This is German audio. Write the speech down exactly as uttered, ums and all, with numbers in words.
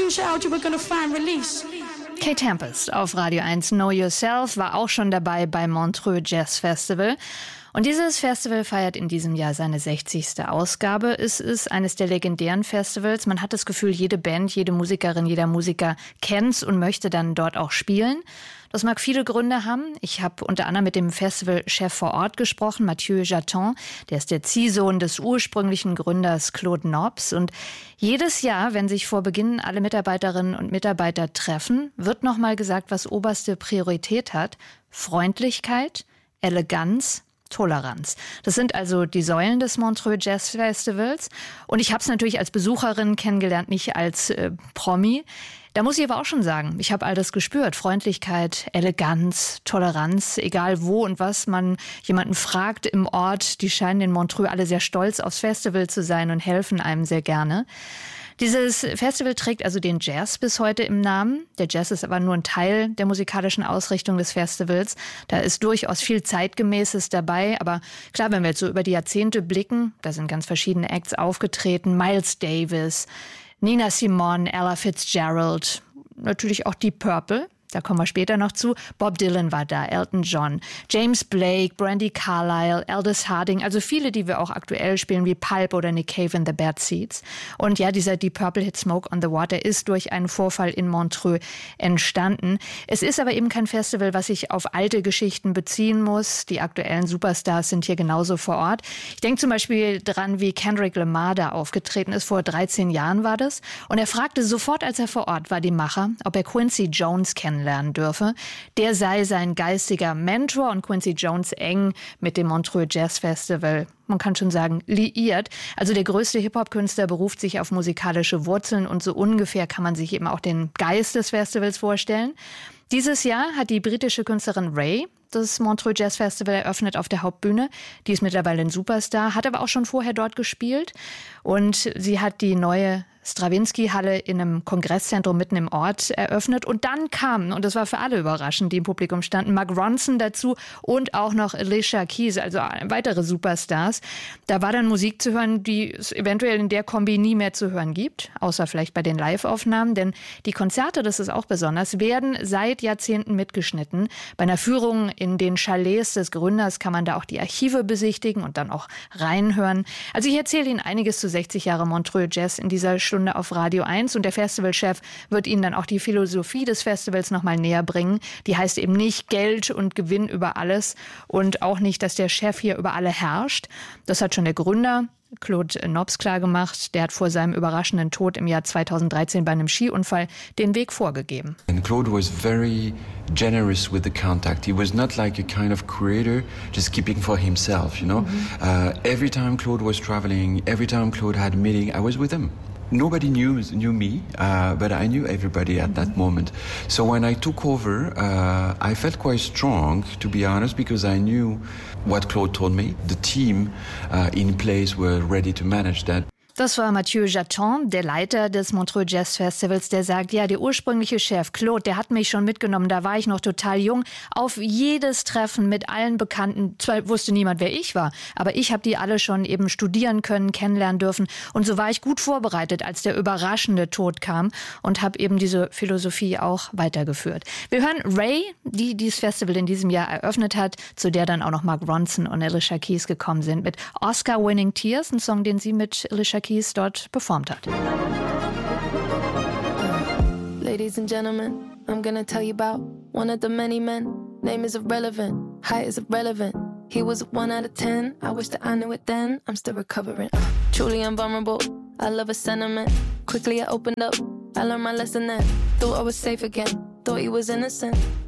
future out you were gonna find release. Kate Tempest auf Radio eins Know Yourself war auch schon dabei beim Montreux Jazz Festival. Und dieses Festival feiert in diesem Jahr seine sechzigste Ausgabe. Es ist eines der legendären Festivals. Man hat das Gefühl, jede Band, jede Musikerin, jeder Musiker kennt's und möchte dann dort auch spielen. Das mag viele Gründe haben. Ich habe unter anderem mit dem Festivalchef vor Ort gesprochen, Mathieu Jaton. Der ist der Ziehsohn des ursprünglichen Gründers Claude Nobs. Und jedes Jahr, wenn sich vor Beginn alle Mitarbeiterinnen und Mitarbeiter treffen, wird nochmal gesagt, was oberste Priorität hat. Freundlichkeit, Eleganz, Toleranz. Das sind also die Säulen des Montreux Jazz Festivals. Und ich habe es natürlich als Besucherin kennengelernt, nicht als äh, Promi. Da muss ich aber auch schon sagen, ich habe all das gespürt. Freundlichkeit, Eleganz, Toleranz, egal wo und was man jemanden fragt im Ort. Die scheinen in Montreux alle sehr stolz aufs Festival zu sein und helfen einem sehr gerne. Dieses Festival trägt also den Jazz bis heute im Namen. Der Jazz ist aber nur ein Teil der musikalischen Ausrichtung des Festivals. Da ist durchaus viel Zeitgemäßes dabei. Aber klar, wenn wir jetzt so über die Jahrzehnte blicken, da sind ganz verschiedene Acts aufgetreten. Miles Davis, Nina Simone, Ella Fitzgerald, natürlich auch Deep Purple. Da kommen wir später noch zu. Bob Dylan war da, Elton John, James Blake, Brandi Carlile, Aldous Harding, also viele, die wir auch aktuell spielen, wie Pulp oder Nick Cave in The Bad Seeds. Und ja, dieser Deep Purple Hit Smoke on the Water ist durch einen Vorfall in Montreux entstanden. Es ist aber eben kein Festival, was sich auf alte Geschichten beziehen muss. Die aktuellen Superstars sind hier genauso vor Ort. Ich denke zum Beispiel dran, wie Kendrick Lamar da aufgetreten ist. Vor dreizehn Jahren war das. Und er fragte sofort, als er vor Ort war, die Macher, ob er Quincy Jones kennenlernen dürfe. Der sei sein geistiger Mentor und Quincy Jones eng mit dem Montreux Jazz Festival, man kann schon sagen, liiert. Also der größte Hip-Hop-Künstler beruft sich auf musikalische Wurzeln und so ungefähr kann man sich eben auch den Geist des Festivals vorstellen. Dieses Jahr hat die britische Künstlerin Ray das Montreux Jazz Festival eröffnet auf der Hauptbühne. Die ist mittlerweile ein Superstar, hat aber auch schon vorher dort gespielt. Und sie hat die neue Stravinsky-Halle in einem Kongresszentrum mitten im Ort eröffnet. Und dann kamen, und das war für alle überraschend, die im Publikum standen, Mark Ronson dazu und auch noch Alicia Keys, also weitere Superstars. Da war dann Musik zu hören, die es eventuell in der Kombi nie mehr zu hören gibt, außer vielleicht bei den Live-Aufnahmen. Denn die Konzerte, das ist auch besonders, werden seit Jahrzehnten mitgeschnitten. Bei einer Führung in den Chalets des Gründers kann man da auch die Archive besichtigen und dann auch reinhören. Also ich erzähle Ihnen einiges zu sechzig Jahre Montreux Jazz in dieser Stunde auf Radio eins und der Festivalchef wird Ihnen dann auch die Philosophie des Festivals nochmal näher bringen. Die heißt eben nicht Geld und Gewinn über alles und auch nicht, dass der Chef hier über alle herrscht. Das hat schon der Gründer Claude Nobs klargemacht. Der hat vor seinem überraschenden Tod im Jahr zweitausenddreizehn bei einem Skiunfall den Weg vorgegeben. And Claude was very generous with the contact. He was not like a kind of creator just keeping for himself, you know. Mm-hmm. Uh, every time Claude was traveling, every time Claude had a meeting, I was with him. Nobody knew knew me, uh, but I knew everybody at that moment. So when I took over, uh, I felt quite strong, to be honest, because I knew what Claude told me. The team uh, in place were ready to manage that. Das war Mathieu Jaton, der Leiter des Montreux Jazz Festivals, der sagt, ja, der ursprüngliche Chef Claude, der hat mich schon mitgenommen, da war ich noch total jung, auf jedes Treffen mit allen Bekannten. Zwar wusste niemand, wer ich war, aber ich habe die alle schon eben studieren können, kennenlernen dürfen. Und so war ich gut vorbereitet, als der überraschende Tod kam und habe eben diese Philosophie auch weitergeführt. Wir hören Ray, die dieses Festival in diesem Jahr eröffnet hat, zu der dann auch noch Mark Ronson und Alicia Keys gekommen sind, mit Oscar-Winning Tears, ein Song, den sie mit Alicia Keys dort performt hat. Ladies and gentlemen, I'm gonna tell you about one of the many men. Name is irrelevant, height is irrelevant. He was a one out of ten. I wish that I knew it then. I'm still recovering. Truly invulnerable. I love a sentiment. Quickly I opened up. I learned my lesson then. Thought I was safe again. Thought he was innocent.